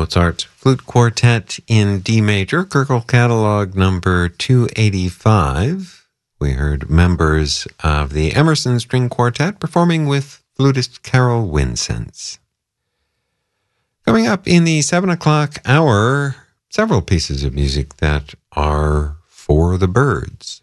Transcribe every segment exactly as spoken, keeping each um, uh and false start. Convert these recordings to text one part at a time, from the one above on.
Mozart's Flute Quartet in D major, Köchel Catalog number two eighty-five. We heard members of the Emerson String Quartet performing with flutist Carol Winsense. Coming up in the seven o'clock hour, several pieces of music that are for the birds.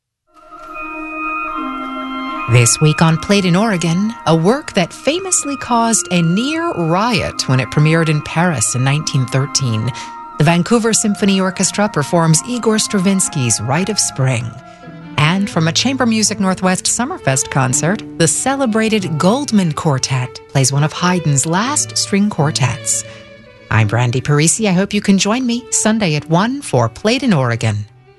This week on Played in Oregon, a work that famously caused a near riot when it premiered in Paris in nineteen thirteen. The Vancouver Symphony Orchestra performs Igor Stravinsky's Rite of Spring. And from a Chamber Music Northwest Summerfest concert, the celebrated Goldman Quartet plays one of Haydn's last string quartets. I'm Brandy Parisi. I hope you can join me Sunday at one for Played in Oregon.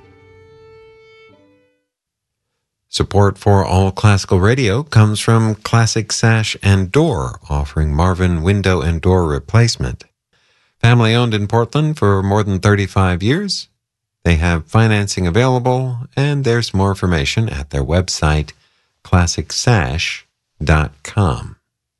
Support for All Classical Radio comes from Classic Sash and Door, offering Marvin window and door replacement. Family owned in Portland for more than thirty-five years. They have financing available, and there's more information at their website, classic sash dot com.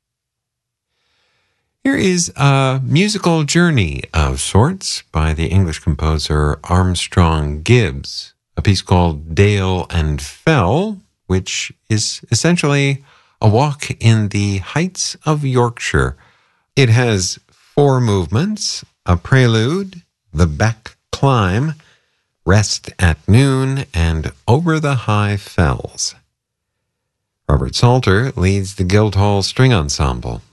Here is a musical journey of sorts by the English composer Armstrong Gibbs, a piece called Dale and Fell, which is essentially a walk in the heights of Yorkshire. It has four movements: a prelude, the back climb, rest at noon, and over the high fells. Robert Salter leads the Guildhall String Ensemble.